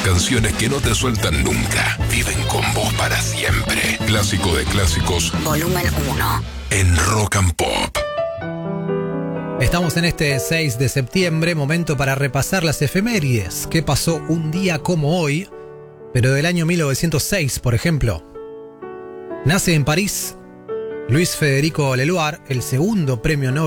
canciones que no te sueltan nunca. Viven con vos para siempre. Clásico de clásicos. Volumen 1. En Rock and Pop. Estamos en este 6 de septiembre, momento para repasar las efemérides. ¿Qué pasó un día como hoy? Pero del año 1906, por ejemplo. Nace en París Luis Federico Leloir, el segundo premio Nobel